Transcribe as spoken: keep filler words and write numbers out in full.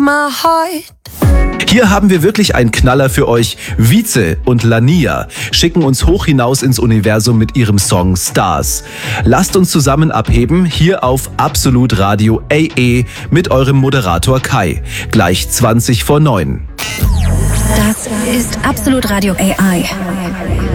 my heart. Hier haben wir wirklich einen Knaller für euch. Vize und Lania schicken uns hoch hinaus ins Universum mit ihrem Song Stars. Lasst uns zusammen abheben, hier auf Absolut Radio A E mit eurem Moderator Kai. Gleich zwanzig vor neun. Das ist Absolut Radio A I.